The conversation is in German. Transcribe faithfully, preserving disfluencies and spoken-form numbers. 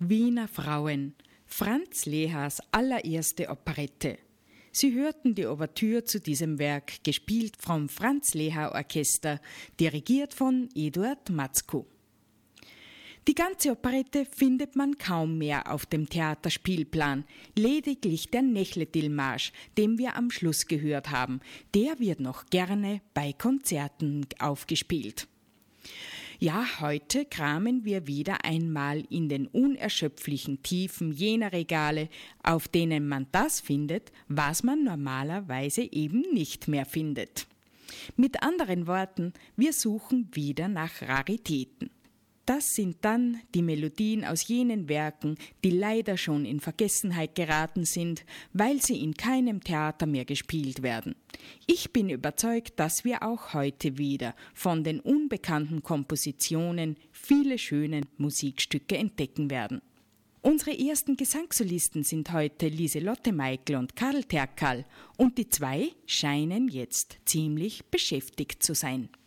Wiener Frauen, Franz Lehas allererste Operette. Sie hörten die Ouvertüre zu diesem Werk, gespielt vom Franz Leha Orchester, dirigiert von Eduard Matzko. Die ganze Operette findet man kaum mehr auf dem Theaterspielplan. Lediglich der Nechletill-Marsch, den wir am Schluss gehört haben, der wird noch gerne bei Konzerten aufgespielt. Ja, heute kramen wir wieder einmal in den unerschöpflichen Tiefen jener Regale, auf denen man das findet, was man normalerweise eben nicht mehr findet. Mit anderen Worten, wir suchen wieder nach Raritäten. Das sind dann die Melodien aus jenen Werken, die leider schon in Vergessenheit geraten sind, weil sie in keinem Theater mehr gespielt werden. Ich bin überzeugt, dass wir auch heute wieder von den unbekannten Kompositionen viele schöne Musikstücke entdecken werden. Unsere ersten Gesangssolisten sind heute Lieselotte Meikl und Karl Terkal, und die zwei scheinen jetzt ziemlich beschäftigt zu sein.